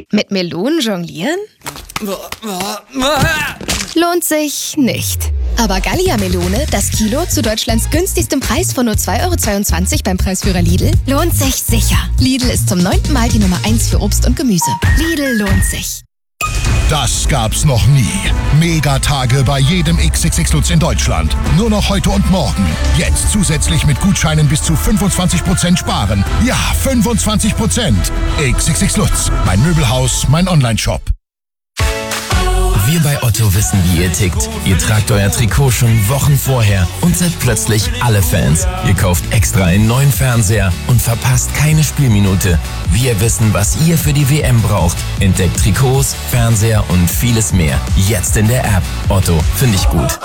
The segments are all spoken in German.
Mit Melonen jonglieren? Lohnt sich nicht. Aber Gallia-Melone, das Kilo zu Deutschlands günstigstem Preis von nur 2,22 € beim Preisführer Lidl, lohnt sich sicher. Lidl ist zum 9. Mal die Nummer 1 für Obst und Gemüse. Lidl lohnt sich. Das gab's noch nie. Megatage bei jedem XXX Lutz in Deutschland. Nur noch heute und morgen. Jetzt zusätzlich mit Gutscheinen bis zu 25% sparen. Ja, 25%. XXX Lutz. Mein Möbelhaus, mein Onlineshop. Wir bei Otto wissen, wie ihr tickt. Ihr tragt euer Trikot schon Wochen vorher und seid plötzlich alle Fans. Ihr kauft extra einen neuen Fernseher und verpasst keine Spielminute. Wir wissen, was ihr für die WM braucht. Entdeckt Trikots, Fernseher und vieles mehr. Jetzt in der App. Otto, finde ich gut.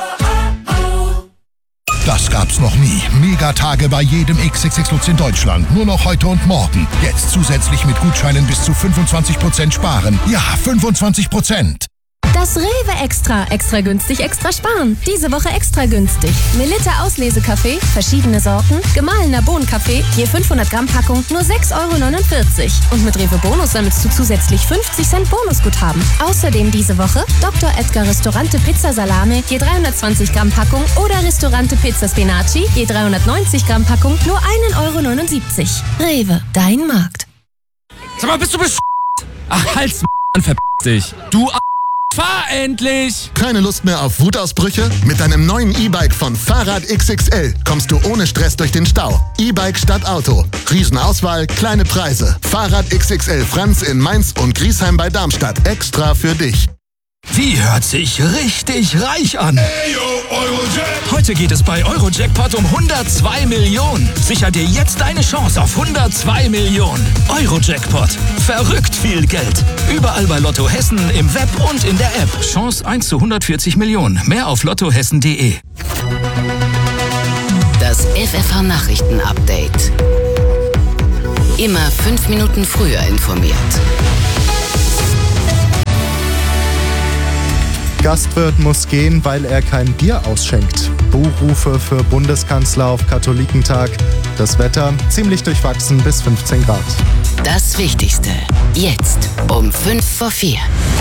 Das gab's noch nie. Megatage bei jedem XXX Lutz in Deutschland. Nur noch heute und morgen. Jetzt zusätzlich mit Gutscheinen bis zu 25% sparen. Ja, 25%. Das Rewe Extra. Extra günstig, extra sparen. Diese Woche extra günstig. Melitta Auslesekaffee, verschiedene Sorten, gemahlener Bohnenkaffee, je 500 Gramm Packung, nur 6,49 €. Und mit Rewe Bonus sammelst du zusätzlich 50 Cent Bonusguthaben. Außerdem diese Woche Dr. Edgar Ristorante Pizza Salame, je 320 Gramm Packung oder Ristorante Pizza Spinaci, je 390 Gramm Packung, nur 1,79 €. Rewe, dein Markt. Sag mal, bist du Ach, halt's Mann, verpiss dich. Du fahr endlich! Keine Lust mehr auf Wutausbrüche? Mit deinem neuen E-Bike von Fahrrad XXL kommst du ohne Stress durch den Stau. E-Bike statt Auto. Riesenauswahl, kleine Preise. Fahrrad XXL Franz in Mainz und Griesheim bei Darmstadt. Extra für dich. Die hört sich richtig reich an. Hey, yo, Eurojackpot. Heute geht es bei Eurojackpot um 102 Millionen. Sicher dir jetzt deine Chance auf 102 Millionen. Eurojackpot. Verrückt viel Geld. Überall bei Lotto Hessen, im Web und in der App. Chance 1 zu 140 Millionen. Mehr auf lottohessen.de. Das FFH-Nachrichten-Update. Immer 5 Minuten früher informiert. Gastwirt muss gehen, weil er kein Bier ausschenkt. Buhrufe für Bundeskanzler auf Katholikentag. Das Wetter ziemlich durchwachsen bis 15 Grad. Das Wichtigste. Jetzt um 3:55.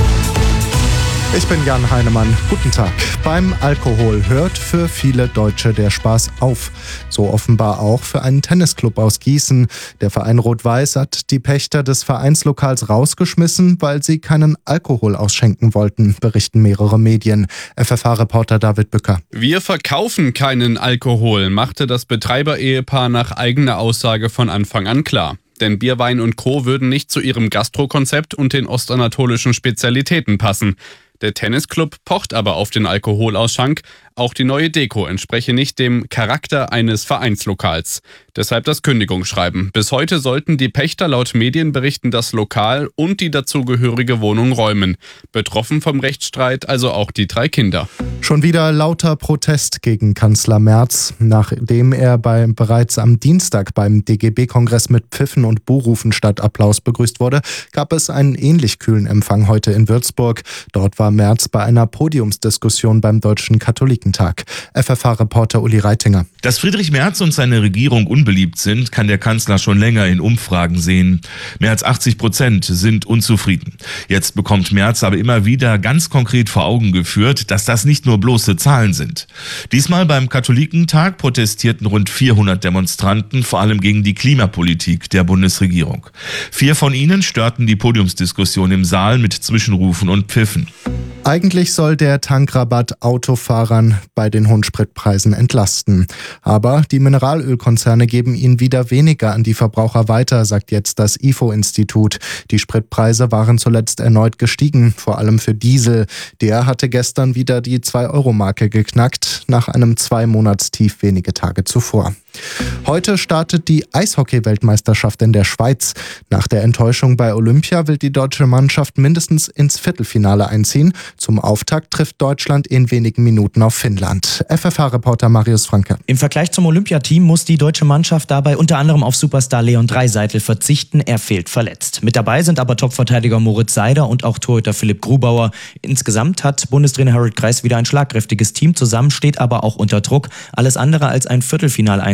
Ich bin Jan Heinemann. Guten Tag. Beim Alkohol hört für viele Deutsche der Spaß auf. So offenbar auch für einen Tennisclub aus Gießen. Der Verein Rot-Weiß hat die Pächter des Vereinslokals rausgeschmissen, weil sie keinen Alkohol ausschenken wollten, berichten mehrere Medien. FFH-Reporter David Bücker. Wir verkaufen keinen Alkohol, machte das Betreiber-Ehepaar nach eigener Aussage von Anfang an klar. Denn Bier, Wein und Co. würden nicht zu ihrem Gastrokonzept und den ostanatolischen Spezialitäten passen. Der Tennisclub pocht aber auf den Alkoholausschank. Auch die neue Deko entspreche nicht dem Charakter eines Vereinslokals. Deshalb das Kündigungsschreiben. Bis heute sollten die Pächter laut Medienberichten das Lokal und die dazugehörige Wohnung räumen. Betroffen vom Rechtsstreit also auch die 3 Kinder. Schon wieder lauter Protest gegen Kanzler Merz. Nachdem er bereits am Dienstag beim DGB-Kongress mit Pfiffen und Buhrufen statt Applaus begrüßt wurde, gab es einen ähnlich kühlen Empfang heute in Würzburg. Dort war Merz bei einer Podiumsdiskussion beim Deutschen Katholikentag. FFH-Reporter Uli Reitinger. Dass Friedrich Merz und seine Regierung unbeliebt sind, kann der Kanzler schon länger in Umfragen sehen. Mehr als 80% sind unzufrieden. Jetzt bekommt Merz aber immer wieder ganz konkret vor Augen geführt, dass das nicht nur bloße Zahlen sind. Diesmal beim Katholikentag protestierten rund 400 Demonstranten, vor allem gegen die Klimapolitik der Bundesregierung. 4 von ihnen störten die Podiumsdiskussion im Saal mit Zwischenrufen und Pfiffen. Eigentlich soll der Tankrabatt Autofahrern bei den hohen Spritpreisen entlasten. Aber die Mineralölkonzerne geben ihn wieder weniger an die Verbraucher weiter, sagt jetzt das IFO-Institut. Die Spritpreise waren zuletzt erneut gestiegen, vor allem für Diesel. Der hatte gestern wieder die 2-Euro-Marke geknackt, nach einem 2-Monatstief wenige Tage zuvor. Heute startet die Eishockey-Weltmeisterschaft in der Schweiz. Nach der Enttäuschung bei Olympia will die deutsche Mannschaft mindestens ins Viertelfinale einziehen. Zum Auftakt trifft Deutschland in wenigen Minuten auf Finnland. FFH-Reporter Marius Franke. Im Vergleich zum Olympiateam muss die deutsche Mannschaft dabei unter anderem auf Superstar Leon Dreiseitel verzichten. Er fehlt verletzt. Mit dabei sind aber Topverteidiger Moritz Seider und auch Torhüter Philipp Grubauer. Insgesamt hat Bundestrainer Harold Kreis wieder ein schlagkräftiges Team zusammen, steht aber auch unter Druck. Alles andere als ein Viertelfinaleinzug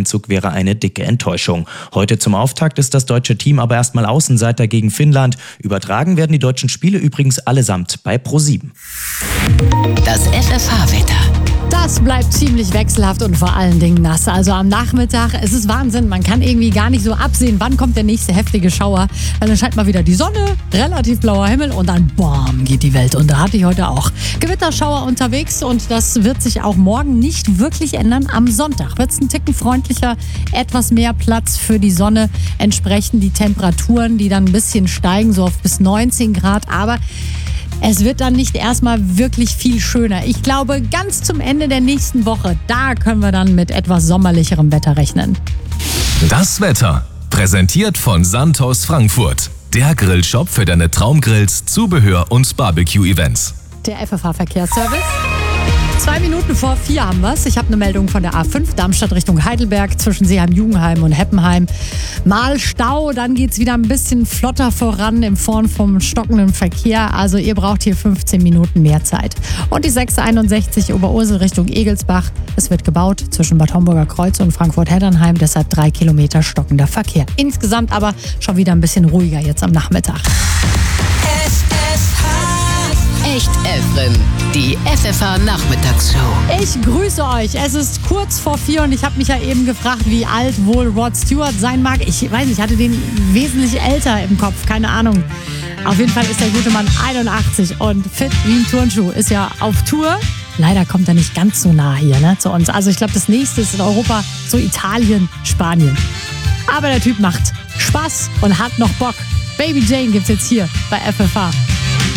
Einzug wäre eine dicke Enttäuschung. Heute zum Auftakt ist das deutsche Team aber erstmal Außenseiter gegen Finnland. Übertragen werden die deutschen Spiele übrigens allesamt bei ProSieben. Das FFH-Wetter. Das bleibt ziemlich wechselhaft und vor allen Dingen nass. Also am Nachmittag, es ist Wahnsinn. Man kann irgendwie gar nicht so absehen, wann kommt der nächste heftige Schauer. Weil dann scheint mal wieder die Sonne, relativ blauer Himmel und dann bam, geht die Welt unter. Hatte ich heute auch. Gewitterschauer unterwegs und das wird sich auch morgen nicht wirklich ändern. Am Sonntag wird es ein Ticken freundlicher, etwas mehr Platz für die Sonne. Entsprechend die Temperaturen, die dann ein bisschen steigen, so auf bis 19 Grad. Aber es wird dann nicht erstmal wirklich viel schöner. Ich glaube, ganz zum Ende der nächsten Woche, da können wir dann mit etwas sommerlicherem Wetter rechnen. Das Wetter, präsentiert von Santos Frankfurt. Der Grillshop für deine Traumgrills, Zubehör und Barbecue-Events. Der FFH-Verkehrsservice. 2 Minuten vor 4 haben wir es. Ich habe eine Meldung von der A5, Darmstadt Richtung Heidelberg, zwischen Seeheim-Jugenheim und Heppenheim. Mal Stau, dann geht es wieder ein bisschen flotter voran in Form vom stockenden Verkehr. Also ihr braucht hier 15 Minuten mehr Zeit. Und die 661 Oberursel Richtung Egelsbach. Es wird gebaut zwischen Bad Homburger Kreuz und Frankfurt-Heddernheim. Deshalb 3 Kilometer stockender Verkehr. Insgesamt aber schon wieder ein bisschen ruhiger jetzt am Nachmittag. Echt Efren, die FFH-Nachmittagsshow. Ich grüße euch. Es ist kurz vor 4 und ich habe mich ja eben gefragt, wie alt wohl Rod Stewart sein mag. Ich weiß nicht, ich hatte den wesentlich älter im Kopf, keine Ahnung. Auf jeden Fall ist der gute Mann 81 und fit wie ein Turnschuh. Ist ja auf Tour. Leider kommt er nicht ganz so nah hier zu uns. Also ich glaube, das nächste ist in Europa so Italien, Spanien. Aber der Typ macht Spaß und hat noch Bock. Baby Jane gibt's jetzt hier bei FFH.